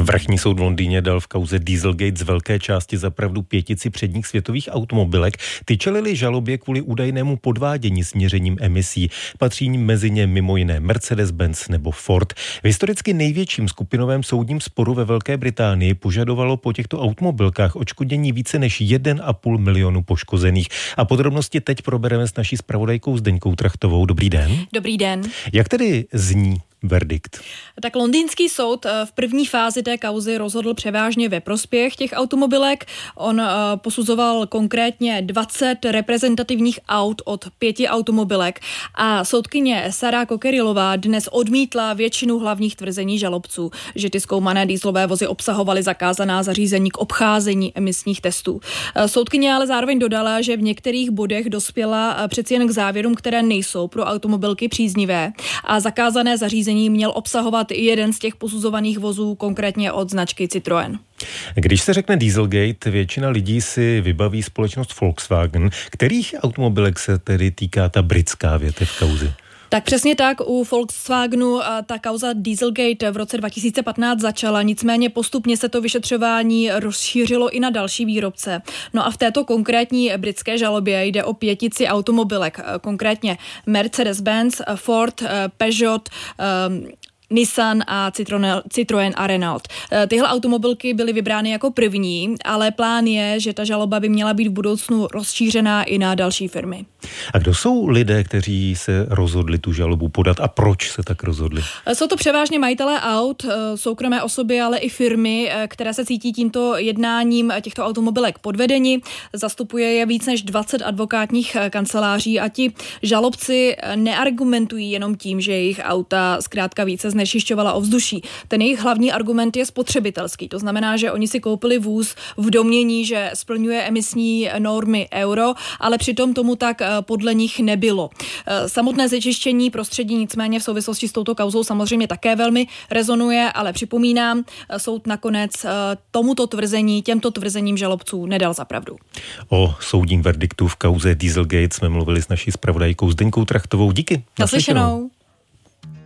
Vrchní soud v Londýně dal v kauze Dieselgate z velké části za pravdu 5 předních světových automobilek. Ty čelili žalobě kvůli údajnému podvádění s měřením emisí. Patří mezi ně mimo jiné Mercedes-Benz nebo Ford. V historicky největším skupinovém soudním sporu ve Velké Británii požadovalo po těchto automobilkách odškodnění více než 1,5 milionu poškozených. A podrobnosti teď probereme s naší zpravodajkou Zdeňkou Trachtovou. Dobrý den. Dobrý den. Jak tedy zní verdikt? Tak londýnský soud v první fázi té kauzy rozhodl převážně ve prospěch těch automobilek. On posuzoval konkrétně 20 reprezentativních aut od 5 automobilek a soudkyně Sarah Cockerilová dnes odmítla většinu hlavních tvrzení žalobců, že ty zkoumané dieselové vozy obsahovaly zakázaná zařízení k obcházení emisních testů. Soudkyně ale zároveň dodala, že v některých bodech dospěla přeci jen k závěrům, které nejsou pro automobilky příznivé a zakázané zařízení měl obsahovat jeden z těch posuzovaných vozů, konkrétně od značky Citroën. Když se řekne Dieselgate, většina lidí si vybaví společnost Volkswagen. Kterých automobilek se tedy týká ta britská větev kauzy? Tak přesně tak, u Volkswagenu ta kauza Dieselgate v roce 2015 začala, nicméně postupně se to vyšetřování rozšířilo i na další výrobce. No a v této konkrétní britské žalobě jde o 5 automobilek, konkrétně Mercedes-Benz, Ford, Peugeot, Nissan a Citroën a Renault. Tyhle automobilky byly vybrány jako první, ale plán je, že ta žaloba by měla být v budoucnu rozšířená i na další firmy. A kdo jsou lidé, kteří se rozhodli tu žalobu podat a proč se tak rozhodli? Jsou to převážně majitelé aut, soukromé osoby, ale i firmy, které se cítí tímto jednáním těchto automobilek podvedeni. Zastupuje je víc než 20 advokátních kanceláří a ti žalobci neargumentují jenom tím, že jejich auta zkrátka více znečišťovala ovzduší. Ten jejich hlavní argument je spotřebitelský. To znamená, že oni si koupili vůz v domnění, že splňuje emisní normy euro, ale přitom tomu tak podle nich nebylo. Samotné znečištění prostředí nicméně v souvislosti s touto kauzou samozřejmě také velmi rezonuje, ale připomínám, soud nakonec těmto tvrzením žalobců nedal za pravdu. O soudním verdiktu v kauze Dieselgate jsme mluvili s naší zpravodajkou Zdeňkou Trachtovou. Díky. Naslyšenou.